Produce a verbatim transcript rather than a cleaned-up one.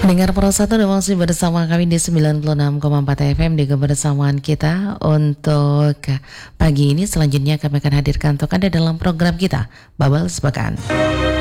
Pendengar Pro satu dan masih bersama kami di sembilan puluh enam koma empat F M di kebersamaan kita untuk pagi ini. Selanjutnya kami akan hadirkan untuk Anda dalam program kita Bubble Sepekan.